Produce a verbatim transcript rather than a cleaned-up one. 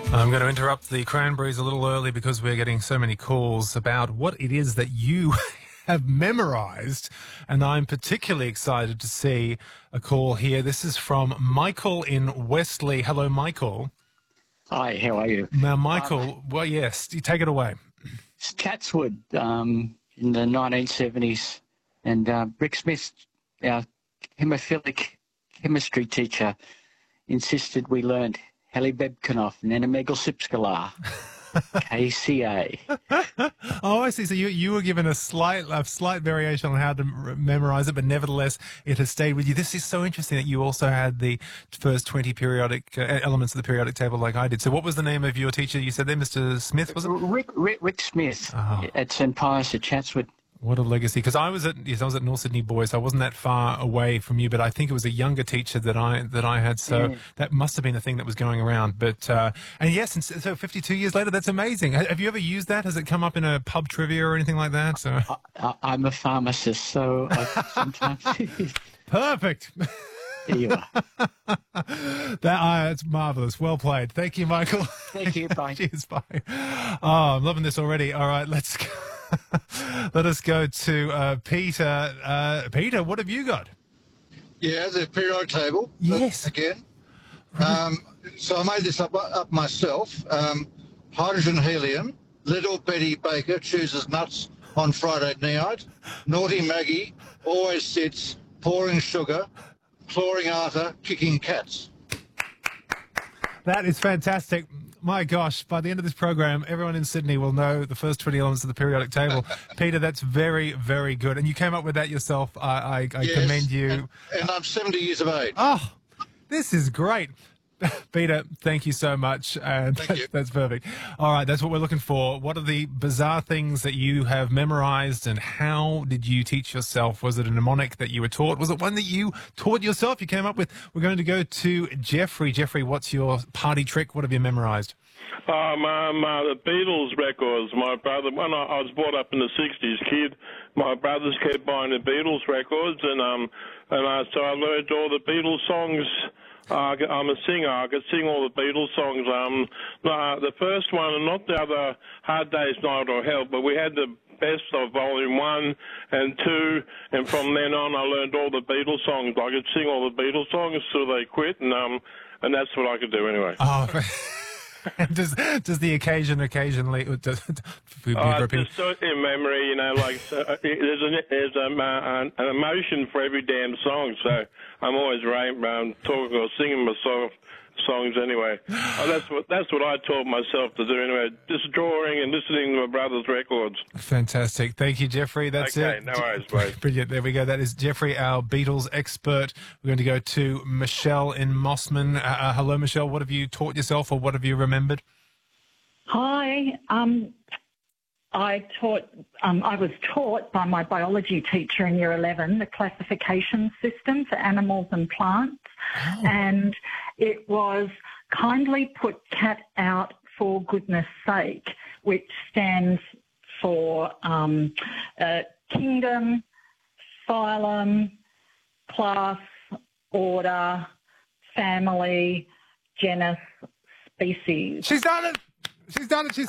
I'm going to interrupt the Cranberries a little early because we're getting so many calls about what it is that you have memorised, and I'm particularly excited to see a call here. This is from Michael in Westley. Hello, Michael. Hi, how are you? Now, Michael, Um, well, yes, you take it away. it's Chatswood um, in the nineteen seventies, and uh, Rick Smith, our hemophilic chemistry teacher, insisted we learned Helibebkanov, Nenemegalsipskalar, K C A. Oh, I see. So you you were given a slight a slight variation on how to m- memorize it, but nevertheless, it has stayed with you. This is so interesting that you also had the first twenty periodic uh, elements of the periodic table, like I did. So, what was the name of your teacher? You said there, Mister Smith, was it? Rick, Rick, Rick Smith Oh. at Saint Pius at Chatswood. What a legacy! Because I was at yes, I was at North Sydney Boys. So I wasn't that far away from you, but I think it was a younger teacher that I that I had. So Yeah. that must have been the thing that was going around. But uh, and yes, and so fifty-two years later, that's amazing. Ha- Have you ever used that? Has it come up in a pub trivia or anything like that? So I, I, I'm a pharmacist, so I sometimes. perfect. There you are. That uh, it's marvelous. Well played. Thank you, Michael. Thank you. Bye. Cheers. Bye. Oh, I'm loving this already. All right, let's go. Let us go to uh, Peter. Uh, Peter, what have you got? Yeah, the periodic table. Yes. Again. Um, so I made this up, up myself. Um, hydrogen helium. Little Betty Baker chooses nuts on Friday night. Naughty Maggie always sits pouring sugar. Clawing Arthur, kicking cats. That is fantastic. My gosh, by the end of this program, everyone in Sydney will know the first twenty elements of the periodic table. Peter, that's very, very good. And you came up with that yourself. I, I, I Yes, commend you. And, and I'm seventy years of age. Oh, this is great. Peter, thank you so much. And Thank that's, you. that's perfect. All right, that's what we're looking for. What are the bizarre things that you have memorized, and how did you teach yourself? Was it a mnemonic that you were taught? Was it one that you taught yourself, you came up with? We're going to go to Jeffrey. Jeffrey, what's your party trick? What have you memorized? Um, um, uh, the Beatles records. My brother, when I, I was brought up in the sixties, kid, my brothers kept buying the Beatles records, and um, and uh, so I learned all the Beatles songs. Uh, I'm a singer. I could sing all the Beatles songs. Um, uh, the first one, and not the other, Hard Day's Night or Help, but we had the best of Volume One and Two, and from then on, I learned all the Beatles songs. I could sing all the Beatles songs till they quit, and um, and that's what I could do anyway. Oh, does does the occasion occasionally does, Uh, just do it in memory, you know, like uh, there's, a, there's um, uh, an emotion for every damn song, so I'm always right, um, talking or singing myself songs anyway. Uh, that's what that's what I taught myself to do anyway, just drawing and listening to my brother's records. Fantastic. Thank you, Jeffrey. That's Okay, it. no worries, mate. Brilliant. There we go. That is Jeffrey, our Beatles expert. We're going to go to Michelle in Mossman. Uh, uh, hello, Michelle. What have you taught yourself, or what have you remembered? Hi. Um, I taught. Um, I was taught by my biology teacher in Year eleven the classification system for animals and plants, Oh. and it was kindly put cat out for goodness sake, which stands for um, uh, kingdom, phylum, class, order, family, genus, species. She's done it. She's done it. She's